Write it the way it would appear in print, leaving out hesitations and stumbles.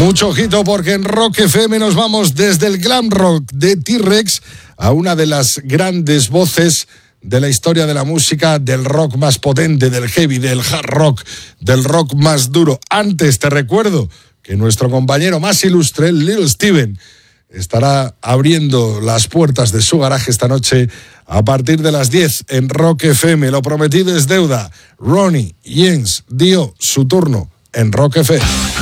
Mucho ojito porque en Rock FM nos vamos desde el glam rock de T-Rex a una de las grandes voces de la historia de la música, del rock más potente, del heavy, del hard rock, del rock más duro. Antes te recuerdo que nuestro compañero más ilustre, Little Steven, estará abriendo las puertas de su garaje esta noche a partir de las 10 en Rock FM. Lo prometido es deuda. Ronnie Jens dio su turno en Rock FM.